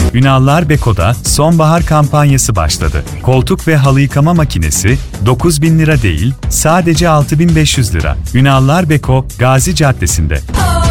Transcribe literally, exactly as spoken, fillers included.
Ünallar Beko'da sonbahar kampanyası başladı. Koltuk ve halı yıkama makinesi dokuz bin lira değil, sadece altı bin beş yüz lira. Ünallar Beko, Gazi Caddesi'nde.